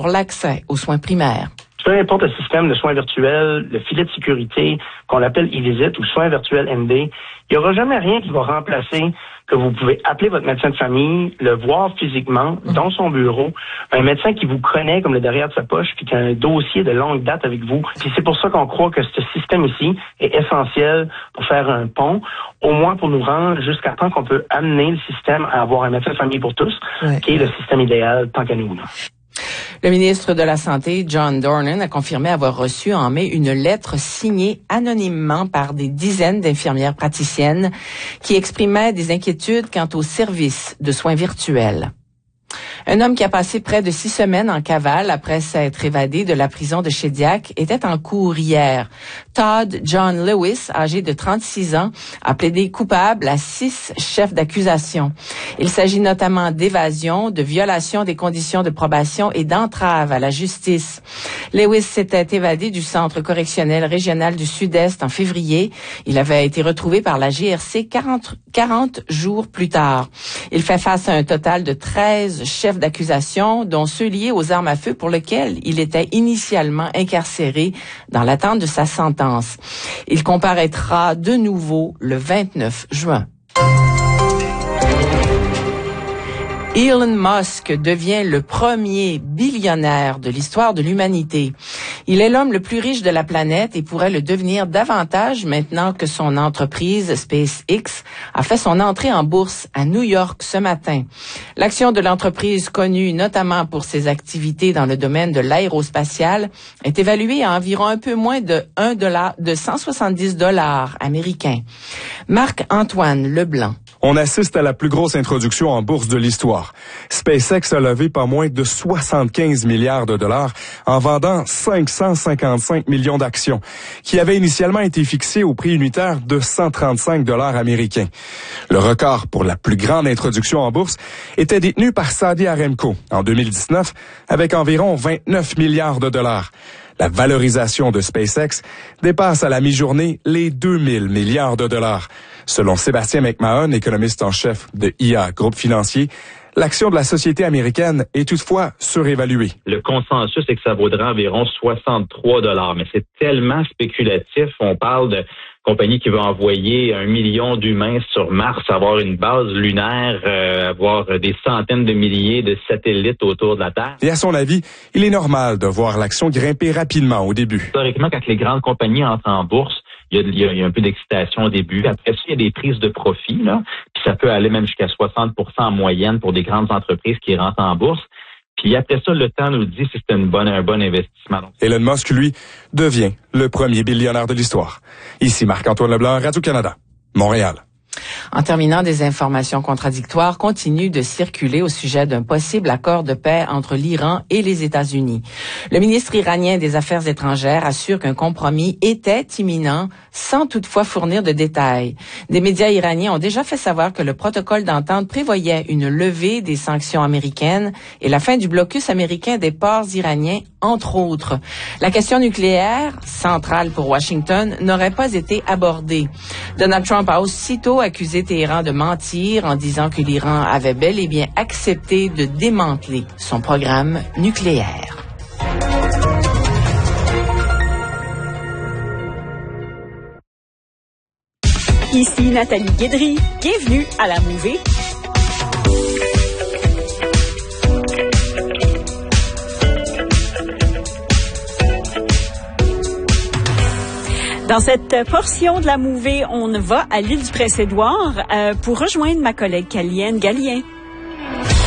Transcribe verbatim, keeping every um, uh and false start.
pour l'accès aux soins primaires. Peu importe le système de soins virtuels, le filet de sécurité qu'on appelle e-visite ou soins virtuels M D, il n'y aura jamais rien qui va remplacer que vous pouvez appeler votre médecin de famille, le voir physiquement dans son bureau, un médecin qui vous connaît comme le derrière de sa poche, puis qui a un dossier de longue date avec vous. Puis c'est pour ça qu'on croit que ce système ici est essentiel pour faire un pont, au moins pour nous rendre jusqu'à temps qu'on peut amener le système à avoir un médecin de famille pour tous, ouais. qui est le système idéal tant qu'à nous. Là. Le ministre de la Santé, John Dornan, a confirmé avoir reçu en mai une lettre signée anonymement par des dizaines d'infirmières praticiennes qui exprimaient des inquiétudes quant au service de soins virtuels. Un homme qui a passé près de six semaines en cavale après s'être évadé de la prison de Shediac était en cour hier. Todd John Lewis, âgé de trente-six ans, a plaidé coupable à six chefs d'accusation. Il s'agit notamment d'évasion, de violation des conditions de probation et d'entrave à la justice. Lewis s'était évadé du centre correctionnel régional du Sud-Est en février. Il avait été retrouvé par la G R C quarante, quarante jours plus tard. Il fait face à un total de treize chefs d'accusation, dont ceux liés aux armes à feu pour lesquels il était initialement incarcéré dans l'attente de sa sentence. Il comparaîtra de nouveau le vingt-neuf juin. Elon Musk devient le premier billionnaire de l'histoire de l'humanité. Il est l'homme le plus riche de la planète et pourrait le devenir davantage maintenant que son entreprise SpaceX a fait son entrée en bourse à New York ce matin. L'action de l'entreprise, connue notamment pour ses activités dans le domaine de l'aérospatial, est évaluée à environ un peu moins de un dollar, de cent soixante-dix dollars américains. Marc-Antoine Leblanc. On assiste à la plus grosse introduction en bourse de l'histoire. SpaceX a levé pas moins de soixante-quinze milliards de dollars en vendant cinq cent cinquante-cinq millions d'actions, qui avaient initialement été fixées au prix unitaire de cent trente-cinq dollars américains. Le record pour la plus grande introduction en bourse était détenu par Saudi Aramco en deux mille dix-neuf avec environ vingt-neuf milliards de dollars. La valorisation de SpaceX dépasse à la mi-journée les deux mille milliards de dollars. Selon Sébastien McMahon, économiste en chef de I A Groupe Financier, l'action de la société américaine est toutefois surévaluée. Le consensus est que ça vaudra environ soixante-trois dollars, mais c'est tellement spéculatif. On parle de compagnie qui veut envoyer un million d'humains sur Mars, avoir une base lunaire, euh, avoir des centaines de milliers de satellites autour de la Terre. Et à son avis, il est normal de voir l'action grimper rapidement au début. Historiquement, quand les grandes compagnies entrent en bourse, il y a, il y a, il y a un peu d'excitation au début. Après ça, il y a des prises de profit, là, puis ça peut aller même jusqu'à soixante pour cent en moyenne pour des grandes entreprises qui rentrent en bourse. Puis après ça, le temps nous dit si c'est une bonne, un bon investissement. Elon Musk, lui, devient le premier billionnaire de l'histoire. Ici Marc-Antoine Leblanc, Radio-Canada, Montréal. En terminant, des informations contradictoires continuent de circuler au sujet d'un possible accord de paix entre l'Iran et les États-Unis. Le ministre iranien des Affaires étrangères assure qu'un compromis était imminent sans toutefois fournir de détails. Des médias iraniens ont déjà fait savoir que le protocole d'entente prévoyait une levée des sanctions américaines et la fin du blocus américain des ports iraniens, entre autres. La question nucléaire, centrale pour Washington, n'aurait pas été abordée. Donald Trump a aussitôt accusé Téhéran de mentir en disant que l'Iran avait bel et bien accepté de démanteler son programme nucléaire. Ici Nathalie Guédry. Bienvenue à la Mouvée. Dans cette portion de la Mouvée, on va à l'île du Prince-Édouard euh, pour rejoindre ma collègue Kaliane Gallien.